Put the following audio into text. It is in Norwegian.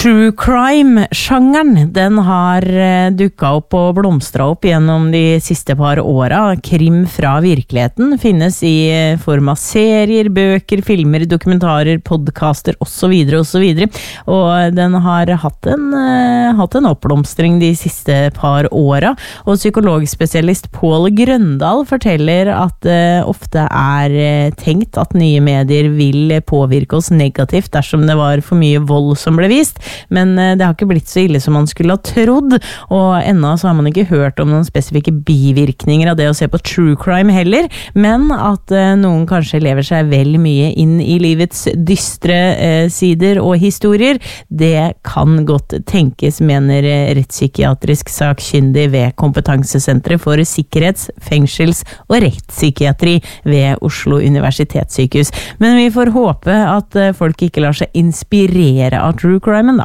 True crime-sjangeren, den har dukket opp og blomstret opp gjennom de siste par årene. Krim fra virkeligheten finnes i form av serier, bøker, filmer, dokumentarer, podcaster og så videre og så videre. Og den har hatt en oppblomstring de siste par årene. Og psykologspesialist Pål Grøndal forteller at det ofte tenkt at nye medier vil påvirke oss negativt dersom det var for mye vold som ble vist. Men det har ikke blitt så ille som man skulle ha trodd, og ennå så har man ikke hørt om noen spesifikke bivirkninger av det å se på true crime heller, men at noen kanskje lever seg vel mye inn i livets dystre sider og historier, det kan godt tenkes, mener rettspsykiatrisk sakkyndig ved Kompetansesenteret for sikkerhets-, fengsels- og rettspsykiatri ved Oslo Universitetssykehus. Men vi får håpe at folk ikke lar seg inspirere av true crime da.